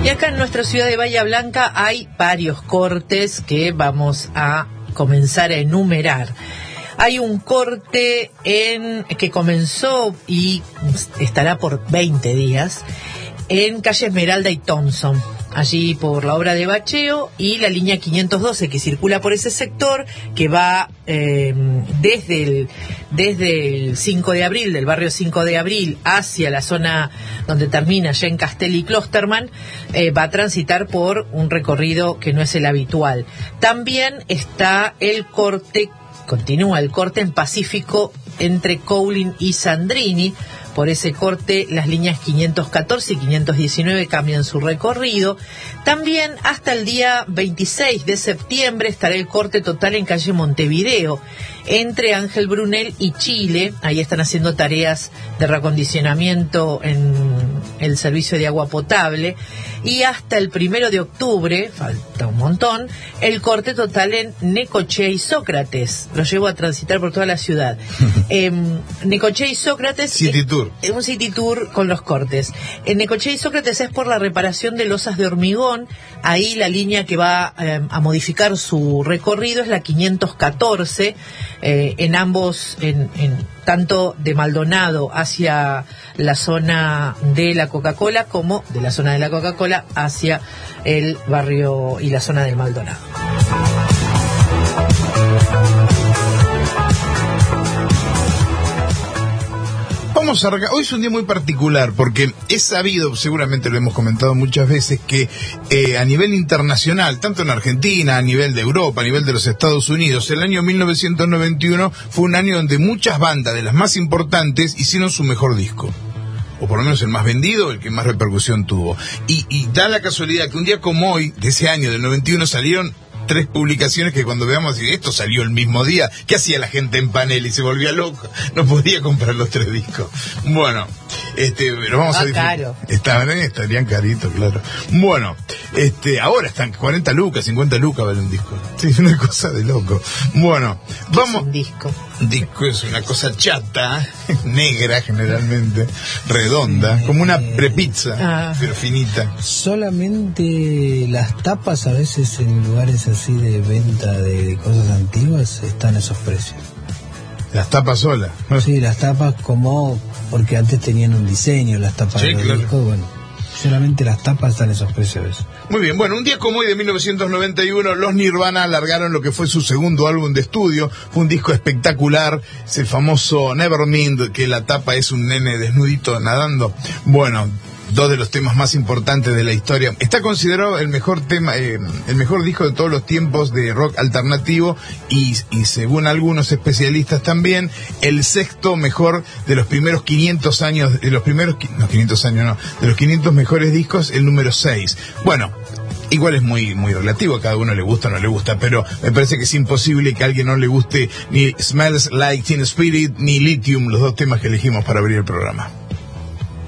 Y acá en nuestra ciudad de Bahía Blanca hay varios cortes que vamos a comenzar a enumerar. Hay un corte que comenzó y estará por 20 días en calle Esmeralda y Thompson, allí por la obra de bacheo, y la línea 512 que circula por ese sector, que va desde el 5 de abril, del barrio 5 de abril, hacia la zona donde termina ya en Castel y Klosterman, va a transitar por un recorrido que no es el habitual. También está el corte, continúa el corte en Pacífico entre Cowling y Sandrini. Por ese corte, las líneas 514 y 519 cambian su recorrido. También hasta el día 26 de septiembre estará el corte total en calle Montevideo, entre Ángel Brunel y Chile. Ahí están haciendo tareas de reacondicionamiento en el servicio de agua potable. Y hasta el 1 de octubre, falta un montón, el corte total en Necochea y Sócrates. Lo llevo a transitar por toda la ciudad. Necochea y Sócrates... City Tour. Un City Tour con los cortes. En Necochea y Sócrates es por la reparación de losas de hormigón. Ahí la línea que va a modificar su recorrido es la 514, en ambos, tanto de Maldonado hacia la zona de la Coca-Cola, como de la zona de la Coca-Cola hacia el barrio y la zona del Maldonado. Hoy es un día muy particular porque es sabido, seguramente lo hemos comentado muchas veces, que a nivel internacional, tanto en Argentina, a nivel de Europa, a nivel de los Estados Unidos, el año 1991 fue un año donde muchas bandas de las más importantes hicieron su mejor disco, o por lo menos el más vendido, el que más repercusión tuvo. Y da la casualidad que un día como hoy, de ese año del 91, salieron 3 publicaciones que cuando veamos, esto salió el mismo día. ¿Qué hacía la gente en Panel? Y se volvía loco, no podía comprar los 3 discos. Bueno, pero vamos a caro. Estarían caritos, claro. Bueno, ahora están 40 lucas, 50 lucas vale un disco. Sí, es una cosa de loco. Bueno, vamos. Es un disco. Disco es una cosa chata, negra generalmente, redonda, como una prepizza, pero finita. Solamente las tapas a veces en lugares así de venta de cosas antiguas están esos precios. Las tapas solas. Sí, las tapas porque antes tenían un diseño, las tapas de los discos, bueno, solamente las tapas están esos precios. Muy bien, bueno, un día como hoy de 1991, los Nirvana alargaron lo que fue su segundo álbum de estudio. Fue un disco espectacular, es el famoso Nevermind, que la tapa es un nene desnudito nadando. Bueno, 2 de los temas más importantes de la historia. Está considerado el mejor tema, el mejor disco de todos los tiempos de rock alternativo y según algunos especialistas también, el 6º mejor de los primeros 500 años, de los 500 mejores discos, el número 6. Bueno, igual es muy relativo, a cada uno le gusta o no le gusta, pero me parece que es imposible que a alguien no le guste ni Smells Like Teen Spirit ni Lithium, los 2 temas que elegimos para abrir el programa.